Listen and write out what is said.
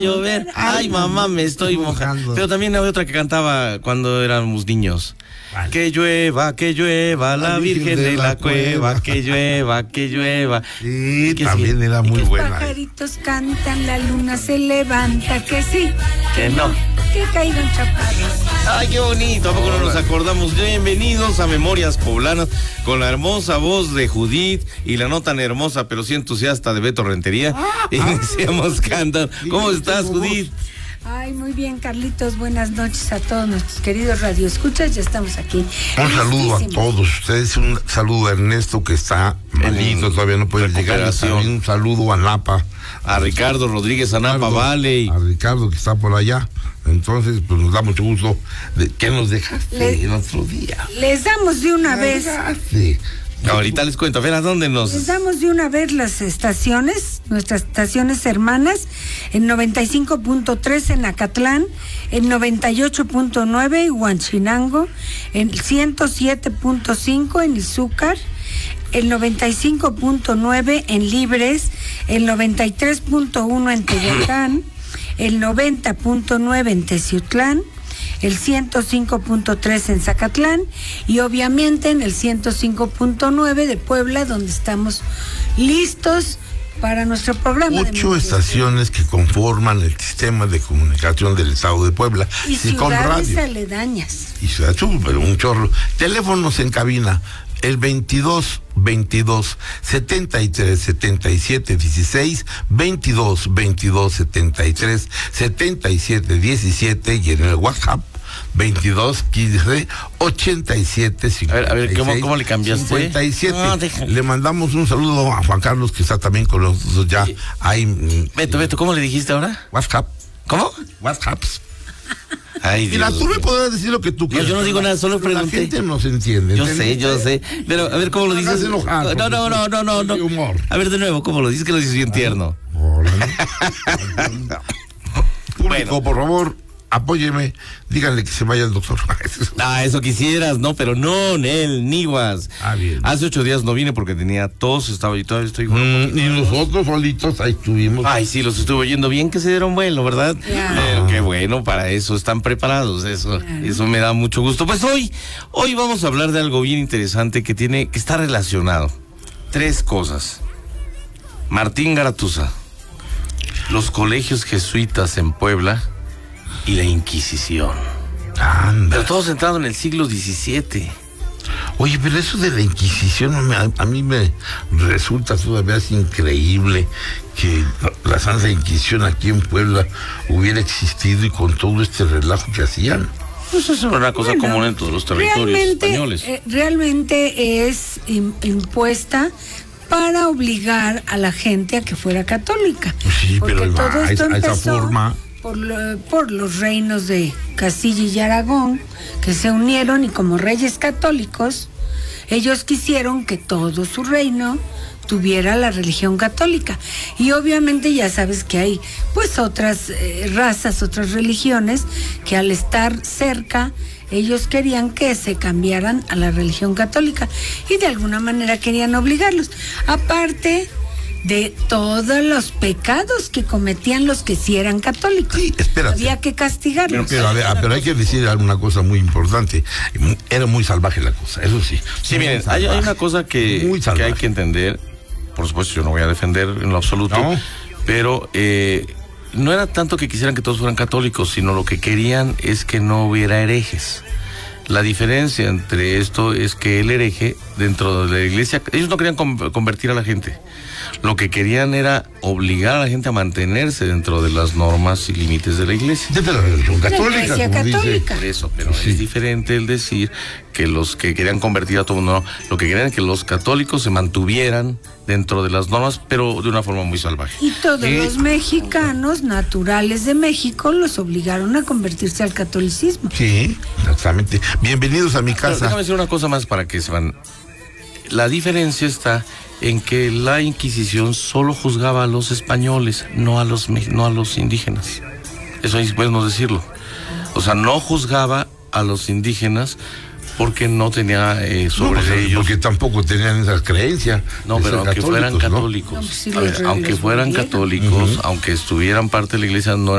Llover, ay mamá me estoy mojando. Pero también había otra que cantaba cuando éramos niños. Vale. Que llueva la Virgen de la Cueva, que llueva. Sí, que también sí. era muy Los buena. pajaritos cantan, la luna se levanta, que sí, Que no. que caigan chaparros. Ay, qué bonito, ¿a poco no nos acordamos? Bienvenidos a Memorias Poblanas con la hermosa voz de Judith y la no tan hermosa pero sí entusiasta de Beto Rentería. Iniciamos cantando. ¿Cómo estás, Judith? Ay, muy bien, Carlitos, buenas noches a todos nuestros queridos radioescuchas, ya estamos aquí. Un saludo a Listísimos. todos ustedes, un saludo a Ernesto que está malito, todavía no puede llegar, y recuperación. también un saludo a Napa, A Ricardo Rodríguez Anapa Vale. a Ricardo que está por allá. Entonces, pues nos da mucho gusto de que nos dejaste el otro día. Les damos de una vez. Sí. Ahorita les cuento, a ver, ¿a dónde nos...? Les damos de una vez las estaciones, nuestras estaciones hermanas, en 95.3 en Acatlán, en 98.9 en Huanchinango, en 107.5 en Izúcar, el 95.9 en Libres, el 93.1 en Tehuacán, el 90.9 en Teciutlán, el 105.3 en Zacatlán y obviamente en el 105.9 de Puebla, donde estamos listos para nuestro programa. 8 estaciones que conforman el sistema de comunicación del estado de Puebla. Y con ciudades radio. aledañas. Y Ciudad Súper, un chorro. Teléfonos en cabina, el 22 73 77 16, 22 73 77 17 y en el WhatsApp 22 15 87 56. A ver, ¿cómo le cambiaste? 57. No, déjale. Le mandamos un saludo a Juan Carlos que está también con nosotros ya. Hay Beto, ¿cómo le dijiste ahora? WhatsApp. ¿Cómo? WhatsApp. Ay, Mira, Dios tú me mío. podrás decir lo que tú quieras. yo no digo nada, solo Pero pregunté. La gente no se entiende. Yo sé. Pero, a ver, ¿cómo lo No dices? hagas enojar, No. de humor. A ver, de nuevo, ¿cómo lo dices? Que lo dices bien tierno. Público, por favor, apóyeme. Díganle que se vaya el doctor. Eso quisieras, no, pero no, Nel, Niguas. Bien. Hace 8 días no vine porque tenía tos, estaba y todavía estoy... Y nosotros solitos ahí estuvimos. Ay, sí, los estuve oyendo bien que se dieron vuelo, ¿verdad? Claro. Pero qué bueno, para eso están preparados, eso me da mucho gusto. Pues hoy vamos a hablar de algo bien interesante que está relacionado. 3 cosas. Martín Garatuza, los colegios jesuitas en Puebla y la Inquisición. Anda. Pero todo centrado en el siglo XVII. Oye, pero eso de la Inquisición a mí me resulta todavía es increíble que la Santa Inquisición aquí en Puebla hubiera existido y con todo este relajo que hacían. Pues eso era una cosa común en todos los territorios españoles. Realmente es impuesta para obligar a la gente a que fuera católica. Pues sí, porque pero todo esto a esa empezó forma. por los reinos de Castilla y Aragón, que se unieron y como reyes católicos, ellos quisieron que todo su reino tuviera la religión católica. Y obviamente ya sabes que hay pues otras razas, otras religiones, que al estar cerca, ellos querían que se cambiaran a la religión católica y de alguna manera querían obligarlos. Aparte de todos los pecados que cometían los que sí eran católicos. Sí, espérate. Había que castigarlos. Pero, a ver, pero hay que decir una cosa muy importante. Era muy salvaje la cosa, eso sí. Sí, miren, hay una cosa que hay que entender. Por supuesto, yo no voy a defender en lo absoluto, ¿no? Pero no era tanto que quisieran que todos fueran católicos, sino lo que querían es que no hubiera herejes. La diferencia entre esto es que el hereje dentro de la iglesia, ellos no querían convertir a la gente. Lo que querían era obligar a la gente a mantenerse dentro de las normas y límites de la iglesia. Desde la religión católica, La iglesia como católica. dice. Por eso, pero Sí. es diferente el decir que los que querían convertir a todo el mundo, no, lo que querían es que los católicos se mantuvieran dentro de las normas, pero de una forma muy salvaje. Y todos los mexicanos naturales de México los obligaron a convertirse al catolicismo. Sí, exactamente. Bienvenidos a mi Pero casa. déjame decir una cosa más para que se van. La diferencia está en que la Inquisición solo juzgaba a los españoles, no a los indígenas. Eso es bueno decirlo. O sea, no juzgaba a los indígenas porque no tenía sobre ellos. Porque tampoco tenían esas creencias. No, pero aunque fueran católicos, No, pues sí, a ver, aunque fueran católicos, aunque estuvieran parte de la iglesia, no